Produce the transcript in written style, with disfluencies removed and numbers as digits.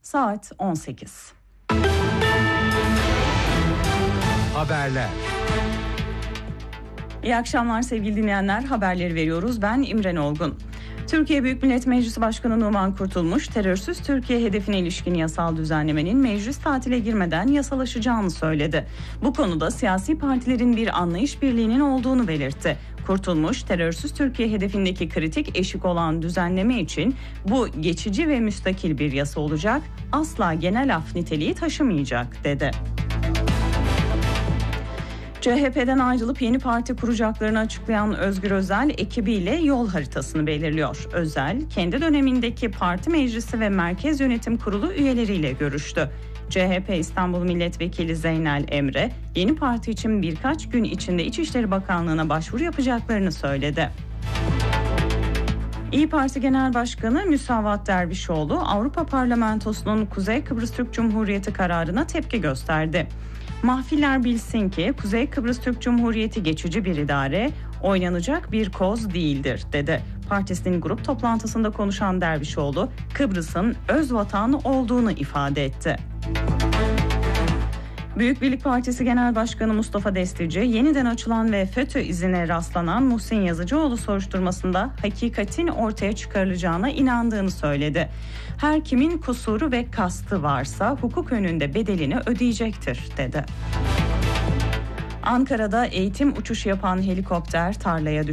Saat 18. Haberler. İyi akşamlar sevgili dinleyenler. Haberleri veriyoruz. Ben İmren Olgun. Türkiye Büyük Millet Meclisi Başkanı Numan Kurtulmuş, terörsüz Türkiye hedefine ilişkin yasal düzenlemenin meclis tatile girmeden yasalaşacağını söyledi. Bu konuda siyasi partilerin bir anlayış birliğinin olduğunu belirtti. Kurtulmuş, terörsüz Türkiye hedefindeki kritik eşik olan düzenleme için bu geçici ve müstakil bir yasa olacak, asla genel af niteliği taşımayacak dedi. CHP'den ayrılıp yeni parti kuracaklarını açıklayan Özgür Özel ekibiyle yol haritasını belirliyor. Özel, kendi dönemindeki parti meclisi ve merkez yönetim kurulu üyeleriyle görüştü. CHP İstanbul Milletvekili Zeynel Emre, yeni parti için birkaç gün içinde İçişleri Bakanlığı'na başvuru yapacaklarını söyledi. İYİ Parti Genel Başkanı Müsavat Dervişoğlu, Avrupa Parlamentosu'nun Kuzey Kıbrıs Türk Cumhuriyeti kararına tepki gösterdi. Mahfiller bilsin ki Kuzey Kıbrıs Türk Cumhuriyeti geçici bir idare, oynanacak bir koz değildir dedi. Partisinin grup toplantısında konuşan Dervişoğlu, Kıbrıs'ın öz vatanı olduğunu ifade etti. Büyük Birlik Partisi Genel Başkanı Mustafa Destici, yeniden açılan ve FETÖ izine rastlanan Muhsin Yazıcıoğlu soruşturmasında hakikatin ortaya çıkarılacağına inandığını söyledi. Her kimin kusuru ve kastı varsa hukuk önünde bedelini ödeyecektir dedi. Ankara'da eğitim uçuşu yapan helikopter tarlaya düştü.